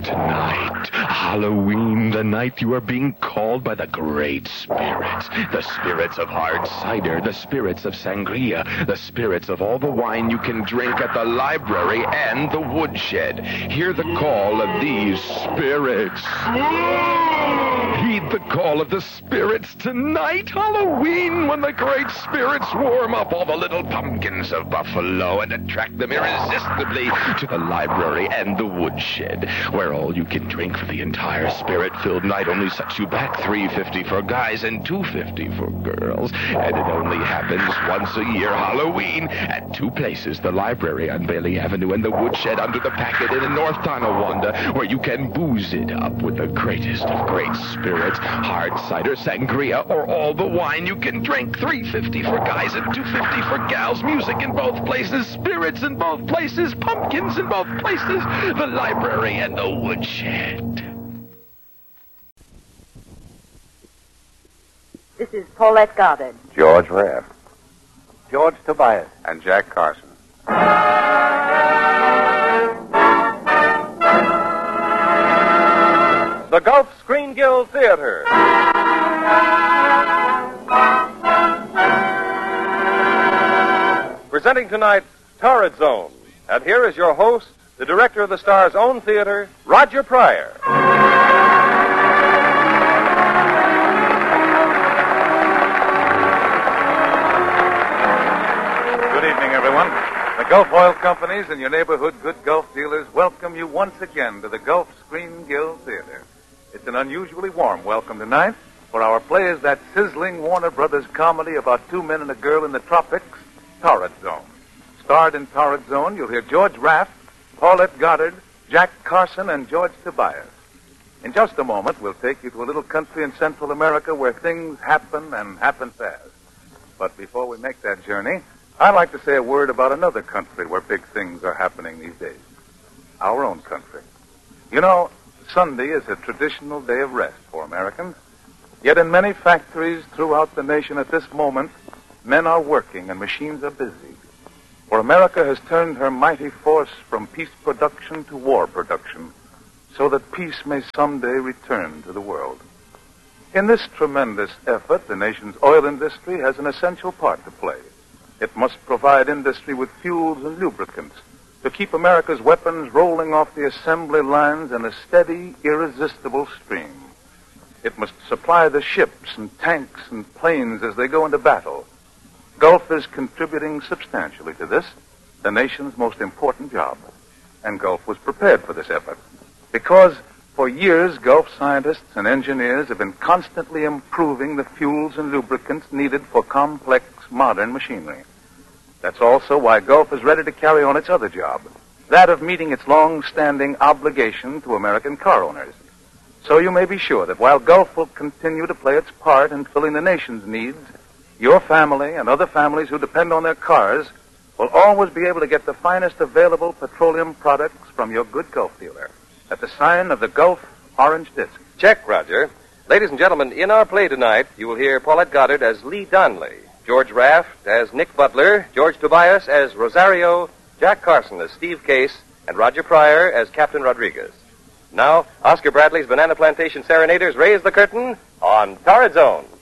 Tonight, Halloween, the night you are being called by the great spirits. The spirits of hard cider, the spirits of sangria, the spirits of all the wine you can drink at the library and the woodshed. Hear the call of these spirits. Heed the call of the spirits tonight, Halloween, when the great spirits warm up all the little pumpkins of Buffalo and attract them irresistibly to the library and the woodshed, where all you can drink for the entire spirit-filled night only sets you back $3.50 for guys and $2.50 for girls. And it only happens once a year, Halloween, at two places, the library on Bailey Avenue and the woodshed under the Packet Inn in North Tonawanda, where you can booze it up with the greatest of great spirits, hard cider, sangria, or all the wine you can drink. $3.50 for guys and $2.50 for gals. Music in both places, spirits in both places, pumpkins in both places, the library and the woodshed. This is Paulette Goddard. George Raff. George Tobias. And Jack Carson. The Gulf Screen Guild Theater. Presenting tonight, Torrid Zone. And here is your host, the director of the Star's own theater, Roger Pryor. Good evening, everyone. The Gulf Oil Companies and your neighborhood good Gulf dealers welcome you once again to the Gulf Screen Guild Theater. It's an unusually warm welcome tonight, for our play is that sizzling Warner Brothers comedy about two men and a girl in the tropics, Torrid Zone. Starred in Torrid Zone, you'll hear George Raff, Paulette Goddard, Jack Carson, and George Tobias. In just a moment, we'll take you to a little country in Central America where things happen and happen fast. But before we make that journey, I'd like to say a word about another country where big things are happening these days. Our own country. You know, Sunday is a traditional day of rest for Americans. Yet in many factories throughout the nation at this moment, men are working and machines are busy. For America has turned her mighty force from peace production to war production, so that peace may someday return to the world. In this tremendous effort, the nation's oil industry has an essential part to play. It must provide industry with fuels and lubricants to keep America's weapons rolling off the assembly lines in a steady, irresistible stream. It must supply the ships and tanks and planes as they go into battle. Gulf is contributing substantially to this, the nation's most important job. And Gulf was prepared for this effort, because for years Gulf scientists and engineers have been constantly improving the fuels and lubricants needed for complex modern machinery. That's also why Gulf is ready to carry on its other job, that of meeting its long-standing obligation to American car owners. So you may be sure that while Gulf will continue to play its part in filling the nation's needs, your family and other families who depend on their cars will always be able to get the finest available petroleum products from your good Gulf dealer at the sign of the Gulf Orange Disc. Check, Roger. Ladies and gentlemen, in our play tonight, you will hear Paulette Goddard as Lee Donnelly, George Raff as Nick Butler, George Tobias as Rosario, Jack Carson as Steve Case, and Roger Pryor as Captain Rodriguez. Now, Oscar Bradley's Banana Plantation Serenaders raise the curtain on Torrid Zone.